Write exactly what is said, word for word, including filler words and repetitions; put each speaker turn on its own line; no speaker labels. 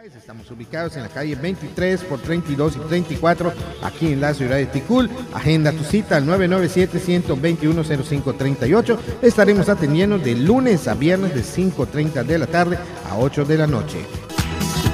Estamos ubicados en la calle veintitrés por treinta y dos y treinta y cuatro, aquí en la ciudad de Ticul. Agenda tu cita al nueve nueve siete, uno dos uno, cero cinco tres ocho. Estaremos atendiendo de lunes a viernes de cinco y media de la tarde a ocho de la noche.